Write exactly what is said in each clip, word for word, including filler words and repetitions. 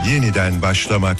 yeniden başlamak.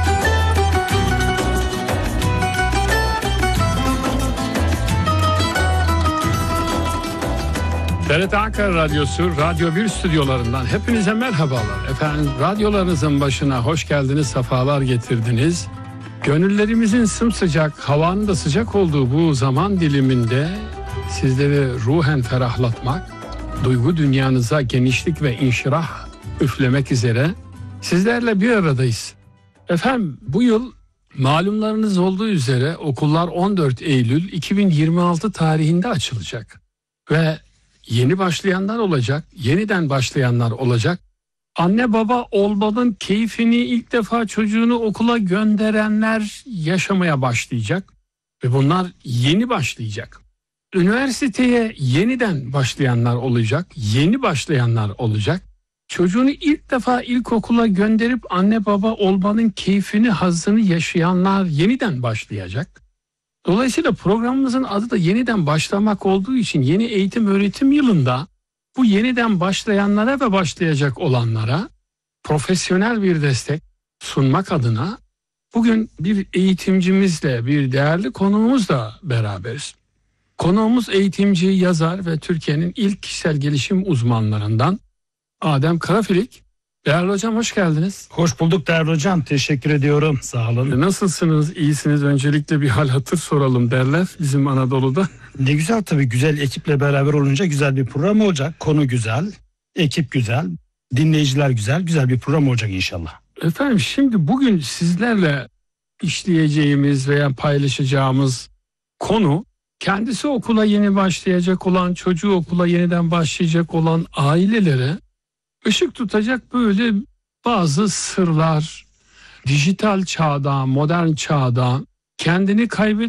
T R T Ankara Radyosu Radyo bir stüdyolarından hepinize merhabalar. Efendim, radyolarınızın başına hoş geldiniz, sefalar getirdiniz. Gönüllerimizin sımsıcak, havanın da sıcak olduğu bu zaman diliminde sizleri ruhen ferahlatmak, duygu dünyanıza genişlik ve inşirah üflemek üzere sizlerle bir aradayız. Efendim, bu yıl malumlarınız olduğu üzere okullar on dört Eylül iki bin yirmi altı tarihinde açılacak ve yeni başlayanlar olacak, yeniden başlayanlar olacak. Anne baba olmanın keyfini ilk defa çocuğunu okula gönderenler yaşamaya başlayacak ve bunlar yeni başlayacak. Üniversiteye yeniden başlayanlar olacak, yeni başlayanlar olacak. Çocuğunu ilk defa ilkokula gönderip anne baba olmanın keyfini, hazzını yaşayanlar yeniden başlayacak. Dolayısıyla programımızın adı da yeniden başlamak olduğu için yeni eğitim öğretim yılında bu yeniden başlayanlara ve başlayacak olanlara profesyonel bir destek sunmak adına bugün bir eğitimcimizle, bir değerli konuğumuzla beraberiz. Konuğumuz eğitimci, yazar ve Türkiye'nin ilk kişisel gelişim uzmanlarından Adem Karafilik. Değerli hocam, hoş geldiniz. Hoş bulduk değerli hocam. Teşekkür ediyorum. Sağ olun. Nasılsınız? İyisiniz? Öncelikle bir hal hatır soralım derler bizim Anadolu'da. Ne güzel tabii. Güzel ekiple beraber olunca güzel bir program olacak. Konu güzel, ekip güzel, dinleyiciler güzel. Güzel bir program olacak inşallah. Efendim, şimdi bugün sizlerle işleyeceğimiz veya paylaşacağımız konu, kendisi okula yeni başlayacak olan, çocuğu okula yeniden başlayacak olan ailelere ışık tutacak böyle bazı sırlar, dijital çağda, modern çağda kendini kaybetmiş